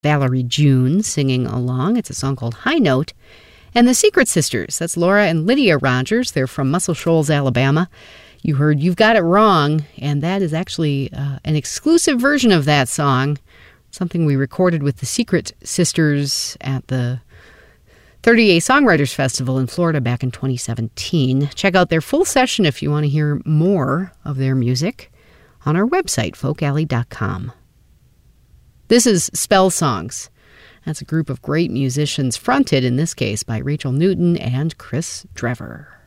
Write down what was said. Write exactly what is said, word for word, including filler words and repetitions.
Valerie June singing along. It's a song called High Note. And the Secret Sisters, that's Laura and Lydia Rogers. They're from Muscle Shoals, Alabama. You heard You've Got It Wrong, and that is actually uh, an exclusive version of that song, something we recorded with the Secret Sisters at the thirty-eighth Songwriters Festival in Florida back in twenty seventeen. Check out their full session if you want to hear more of their music on our website, folk alley dot com. This is Spell Songs. That's a group of great musicians fronted, in this case, by Rachel Newton and Chris Drever.